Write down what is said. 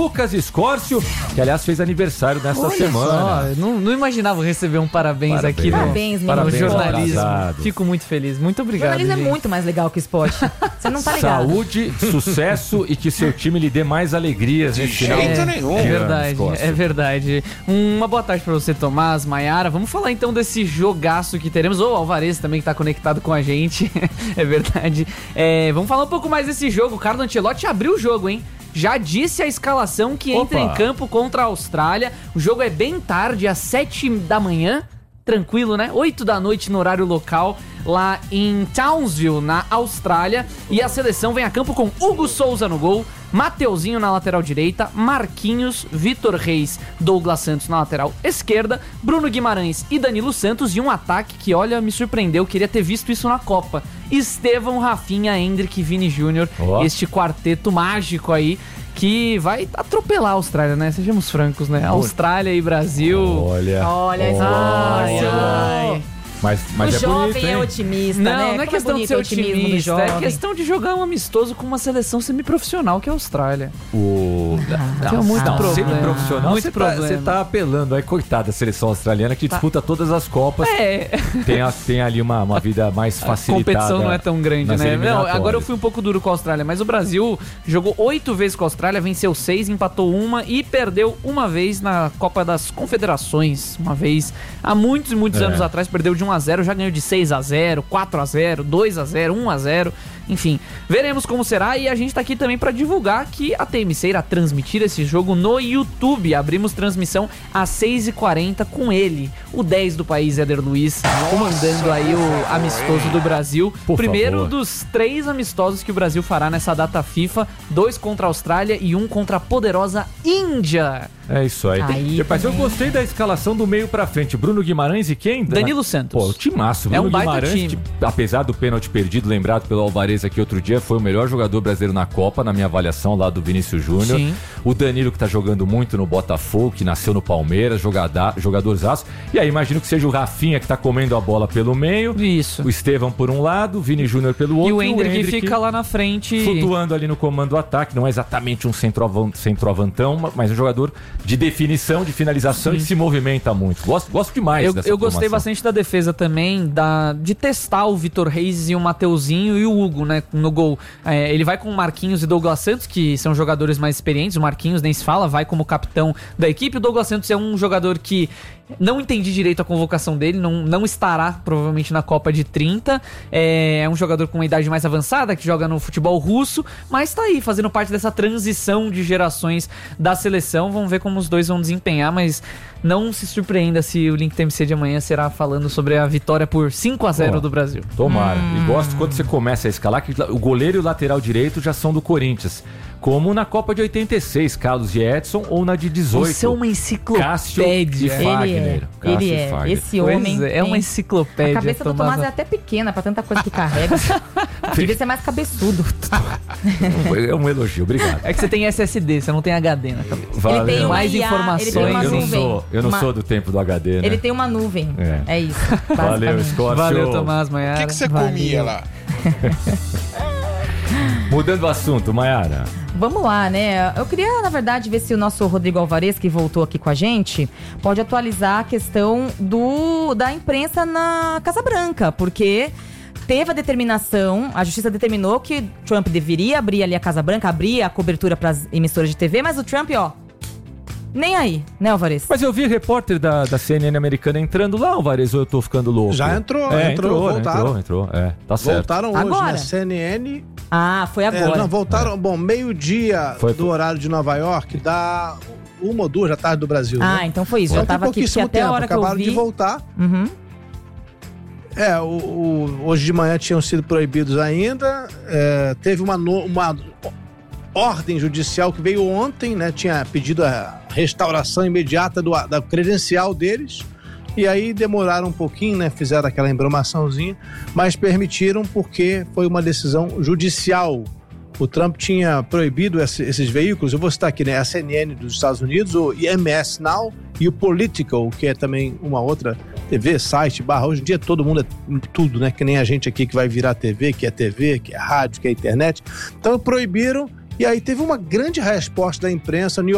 Lucas Escórcio, que aliás fez aniversário nesta semana. Não imaginava receber um parabéns aqui no jornalismo. Fico muito feliz. Muito obrigado. O jornalismo é muito mais legal que esporte. Você não tá ligado. Saúde, sucesso e que seu time lhe dê mais alegrias. De jeito nenhum. É verdade. Uma boa tarde pra você, Tomás, Maiara. Vamos falar então desse jogaço que teremos. O Alvarez também que tá conectado com a gente. É verdade. Vamos falar um pouco mais desse jogo. O Carlo Ancelotti abriu o jogo, hein? Já disse a escalação que entra em campo contra a Austrália. O jogo é bem tarde, às 7 da manhã. Tranquilo, né? 8 da noite no horário local, lá em Townsville, na Austrália. E a seleção vem a campo com Hugo Souza no gol, Mateuzinho na lateral direita, Marquinhos, Vitor Reis, Douglas Santos na lateral esquerda, Bruno Guimarães e Danilo Santos. E um ataque que, olha, me surpreendeu, queria ter visto isso na Copa. Estevão, Rafinha, Endrick e Vini Júnior. Este quarteto mágico aí, que vai atropelar a Austrália, né? Sejamos francos, né? Austrália e Brasil. Olha Mas o é jovem bonito, é otimista, né? Não é questão de ser otimista, é questão de jogar um amistoso com uma seleção semiprofissional que é a Austrália. Tem muito problema. Semiprofissional, você tá apelando. Aí, coitada da seleção australiana que disputa todas as Copas. Tem ali uma vida mais facilitada. A competição não é tão grande, né? Não, agora eu fui um pouco duro com a Austrália, mas o Brasil jogou 8 vezes com a Austrália, venceu 6, empatou 1 e perdeu uma vez na Copa das Confederações. Uma vez, há muitos e muitos anos atrás, perdeu de 1-0, já ganhou de 6-0, 4-0, 2-0, 1-0, enfim, veremos como será. E a gente tá aqui também para divulgar que a TMC irá transmitir esse jogo no YouTube. Abrimos transmissão às 6h40 com ele, o 10 do país, Éder Luiz, comandando aí o amistoso do Brasil. Primeiro dos 3 amistosos que o Brasil fará nessa data FIFA, 2 contra a Austrália e 1 contra a poderosa Índia. É isso aí. Mas eu gostei da escalação do meio pra frente. Bruno Guimarães e quem? Danilo Santos. Pô, o timaço. Bruno Guimarães, time. Apesar do pênalti perdido, lembrado pelo Alvarez aqui outro dia, foi o melhor jogador brasileiro na Copa, na minha avaliação, lá do Vinícius Júnior. O Danilo, que tá jogando muito no Botafogo, que nasceu no Palmeiras, jogadorzaço. E aí, imagino que seja o Rafinha que tá comendo a bola pelo meio. Isso. O Estevão por um lado, o Vini Júnior pelo outro. E o Endrick fica lá na frente. Flutuando ali no comando do ataque. Não é exatamente um centroavantão, mas um jogador de definição, de finalização e que se movimenta muito. Gosto demais dessa Eu gostei bastante da defesa também, de testar o Vitor Reis e o Mateuzinho e o Hugo, né, no gol. Ele vai com o Marquinhos e Douglas Santos, que são jogadores mais experientes. O Marquinhos nem se fala, vai como capitão da equipe. O Douglas Santos é um jogador que não entendi direito a convocação dele, não estará provavelmente na Copa de 30. É um jogador com uma idade mais avançada, que joga no futebol russo, mas tá aí, fazendo parte dessa transição de gerações da seleção. Vamos ver como os dois vão desempenhar, mas não se surpreenda se o Link TMC de amanhã será falando sobre a vitória por 5-0 do Brasil. Tomara. E gosto quando você começa a escalar, que o goleiro e o lateral direito já são do Corinthians. Como na Copa de 86, Carlos e Edson, ou na de 18. Você é uma enciclopédia. Cássio e Fagner. Ele é. Esse homem é uma enciclopédia. A cabeça do Tomás é até pequena pra tanta coisa que carrega. Devia ser mais cabeçudo. É um elogio, obrigado. É que você tem SSD, você não tem HD na cabeça. Ele tem uma mais IA, informações. ele tem uma nuvem. Eu não sou do tempo do HD, né? Ele tem uma nuvem. É isso. Valeu, Escórcio. Valeu, Tomás, Maiara. O que você comia lá? Mudando o assunto, Maiara. Vamos lá, né? Eu queria, na verdade, ver se o nosso Rodrigo Alvarez, que voltou aqui com a gente, pode atualizar a questão da imprensa na Casa Branca, porque teve a determinação, a justiça determinou que Trump deveria abrir ali a Casa Branca, abrir a cobertura para as emissoras de TV, mas o Trump, nem aí, né, Alvarez? Mas eu vi repórter da CNN americana entrando lá, Alvarez, ou eu tô ficando louco? Já entrou, voltaram. Entrou, tá certo. Voltaram hoje, agora? né? CNN... foi agora. Voltaram, meio-dia do horário de Nova York, dá 1 ou 2 da tarde do Brasil. né? Então foi isso, já tava aqui, porque até a hora que eu vi... Acabaram de voltar. Hoje de manhã tinham sido proibidos ainda, teve uma ordem judicial que veio ontem, né? Tinha pedido a restauração imediata da credencial deles. E aí demoraram um pouquinho, né? Fizeram aquela embromaçãozinha, mas permitiram porque foi uma decisão judicial. O Trump tinha proibido esses veículos, eu vou citar aqui, né? A CNN dos Estados Unidos, o MS Now e o Political, que é também uma outra TV, site, hoje em dia todo mundo é tudo, né? Que nem a gente aqui que vai virar TV, que é rádio, que é internet. Então proibiram, e aí teve uma grande resposta da imprensa.